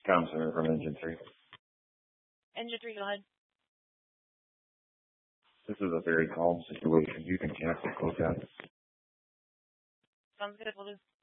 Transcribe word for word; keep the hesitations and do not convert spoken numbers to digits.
Counselor from Engine three. Engine three, go ahead. This is a very calm situation. You can cancel close out. Sounds good. We'll do.